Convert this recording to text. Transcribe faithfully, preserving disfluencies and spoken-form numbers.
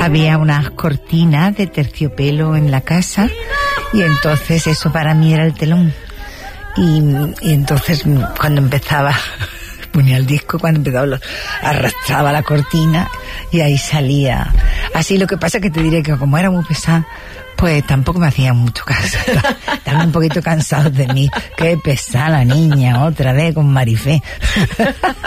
había unas cortinas de terciopelo en la casa y entonces eso para mí era el telón. Y, y entonces cuando empezaba, ponía el disco, cuando empezaba lo, arrastraba la cortina y ahí salía. Así, lo que pasa es que te diré que como era muy pesada, pues tampoco me hacían mucho caso. Estaban un poquito cansados de mí. Qué pesada la niña, otra vez con Marifé.